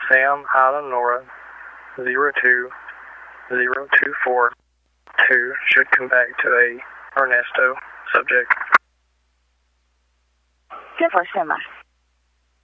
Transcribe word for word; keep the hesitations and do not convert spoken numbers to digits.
Sam Island Nora zero two zero two four two should come back to a Ernesto subject. ¿Qué pasa más?